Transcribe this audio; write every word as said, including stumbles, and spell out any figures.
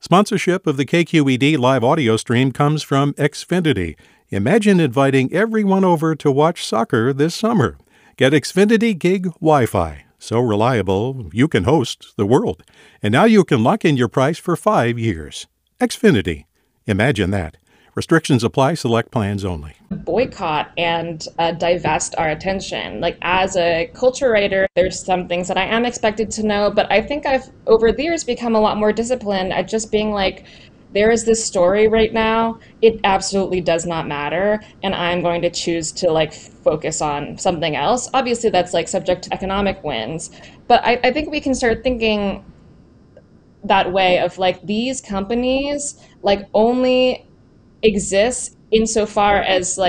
Sponsorship of the K Q E D live audio stream comes from Xfinity. Imagine inviting everyone over to watch soccer this summer. Get Xfinity Gig Wi-Fi. So reliable, you can host the world. And now you can lock in your price for five years. Xfinity. Imagine that. Restrictions apply. Select plans only. Boycott and uh, divest our attention. Like, as a culture writer, there's some things that I am expected to know, but I think I've, over the years, become a lot more disciplined at just being like, there is this story right now, it absolutely does not matter, and I'm going to choose to like focus on something else. Obviously, that's like subject to economic wins, but I, I think we can start thinking that way of like, these companies like only exist insofar as like